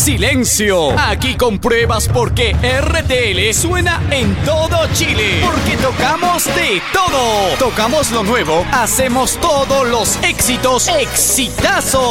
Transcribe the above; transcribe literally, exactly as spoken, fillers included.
¡Silencio! Aquí compruebas por qué R T L suena en todo Chile. Porque tocamos de todo. Tocamos lo nuevo, hacemos todos los éxitos, exitazos.